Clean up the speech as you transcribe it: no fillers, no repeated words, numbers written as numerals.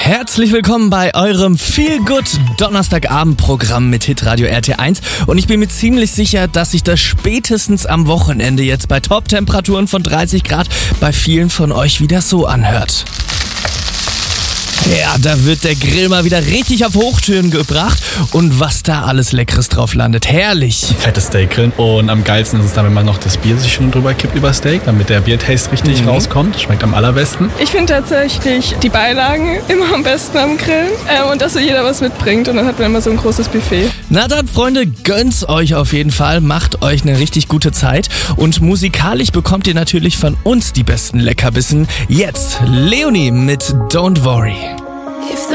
Herzlich willkommen bei eurem Feel-Good-Donnerstagabend-Programm mit Hitradio RT1 und ich bin mir ziemlich sicher, dass sich das spätestens am Wochenende jetzt bei Top-Temperaturen von 30 Grad bei vielen von euch wieder so anhört. Ja, da wird der Grill mal wieder richtig auf Hochtouren gebracht und was da alles Leckeres drauf landet. Herrlich. Fettes Steak grillen und am geilsten ist es dann, wenn man noch das Bier sich schon drüber kippt über Steak, damit der Biertaste richtig rauskommt. Schmeckt am allerbesten. Ich finde tatsächlich die Beilagen immer am besten am Grillen und dass so jeder was mitbringt und dann hat man immer so ein großes Buffet. Na dann, Freunde, gönnt's euch auf jeden Fall. Macht euch eine richtig gute Zeit und musikalisch bekommt ihr natürlich von uns die besten Leckerbissen. Jetzt Leonie mit Don't Worry. If